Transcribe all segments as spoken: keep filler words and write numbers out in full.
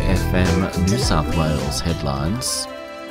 F M New South Wales headlines.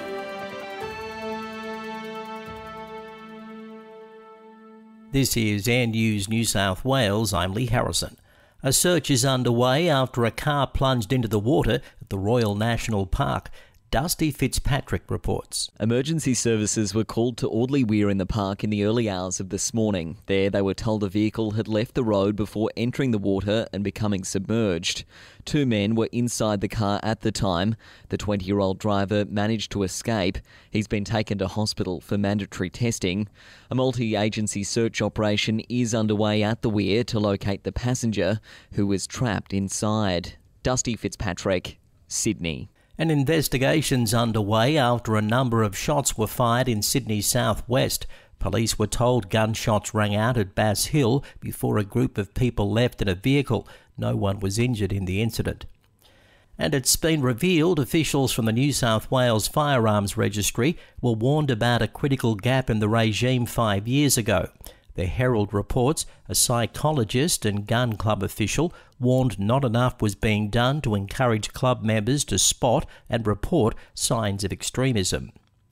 This is Air News New South Wales. I'm Lee Harrison. A search is underway after a car plunged into the water at the Royal National Park. Dusty Fitzpatrick reports. Emergency services were called to Audley Weir in the park in the early hours of this morning. There they were told a vehicle had left the road before entering the water and becoming submerged. Two men were inside the car at the time. The twenty-year-old driver managed to escape. He's been taken to hospital for mandatory testing. A multi-agency search operation is underway at the Weir to locate the passenger who was trapped inside. Dusty Fitzpatrick, Sydney. An investigation's underway after a number of shots were fired in Sydney's southwest. Police were told gunshots rang out at Bass Hill before a group of people left in a vehicle. No one was injured in the incident. And it's been revealed officials from the New South Wales Firearms Registry were warned about a critical gap in the regime five years ago. The Herald reports a psychologist and gun club official warned not enough was being done to encourage club members to spot and report signs of extremism.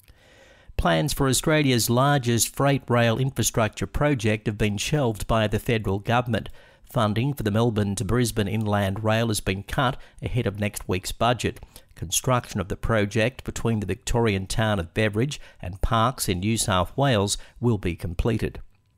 Plans for Australia's largest freight rail infrastructure project have been shelved by the federal government. Funding for the Melbourne to Brisbane Inland Rail has been cut ahead of next week's budget. Construction of the project between the Victorian town of Beveridge and Parkes in New South Wales will be completed.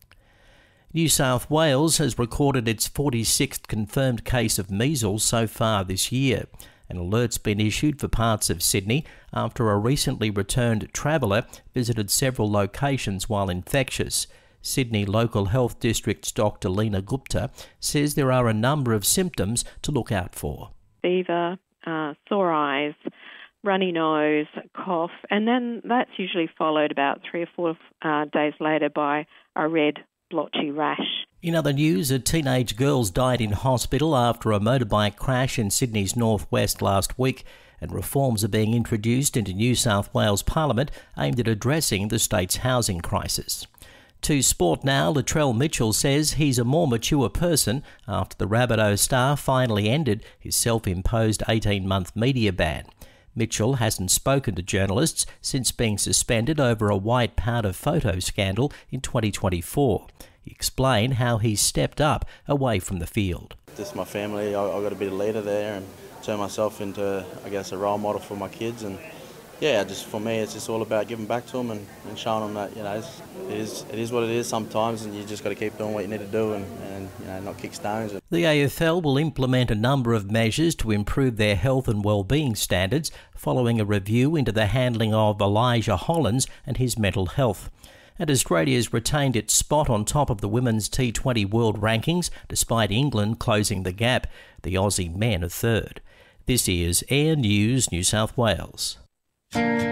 New South Wales has recorded its forty-sixth confirmed case of measles so far this year. An alert's been issued for parts of Sydney after a recently returned traveller visited several locations while infectious. Sydney Local Health District's Doctor Lena Gupta says there are a number of symptoms to look out for. Fever, uh, sore eyes, runny nose, cough, and then that's usually followed about three or four uh, days later by a red blotchy rash. In other news, a teenage girl's died in hospital after a motorbike crash in Sydney's northwest last week, and reforms are being introduced into New South Wales Parliament aimed at addressing the state's housing crisis. To sport now, Latrell Mitchell says he's a more mature person after the Rabbitoh star finally ended his self-imposed eighteen-month media ban. Mitchell hasn't spoken to journalists since being suspended over a white powder photo scandal in twenty twenty-four. He explained how he stepped up away from the field. This is my family. I, I've got to be the leader there and turn myself into, I guess, a role model for my kids. And yeah, just for me, it's just all about giving back to them and, and showing them that, you know, it's, it is it is what it is sometimes, and you just got to keep doing what you need to do and, and you know, not kick stones. The A F L will implement a number of measures to improve their health and well-being standards following a review into the handling of Elijah Hollins and his mental health. And Australia's retained its spot on top of the women's T twenty world rankings, despite England closing the gap. The Aussie men are third. This is Air News New South Wales.